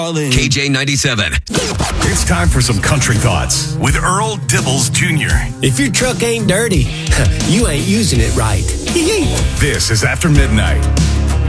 KJ 97. It's time for some country thoughts with Earl Dibbles Jr. If your truck ain't dirty, you ain't using it right. This is After Midnight.